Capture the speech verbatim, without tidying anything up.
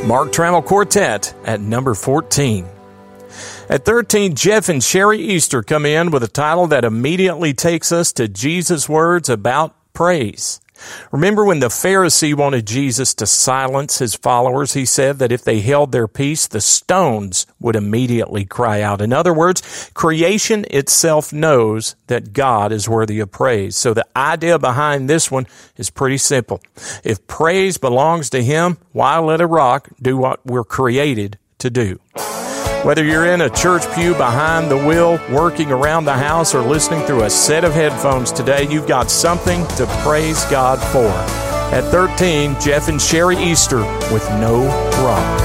Mark Trammell Quartet at number fourteen. At thirteen, Jeff and Sherry Easter come in with a title that immediately takes us to Jesus' words about praise. Remember when the Pharisee wanted Jesus to silence his followers, he said that if they held their peace, the stones would immediately cry out. In other words, creation itself knows that God is worthy of praise. So the idea behind this one is pretty simple. If praise belongs to Him, why let a rock do what we're created to do? Whether you're in a church pew behind the wheel, working around the house, or listening through a set of headphones today, you've got something to praise God for. At thirteen, Jeff and Sherry Easter with No Rock.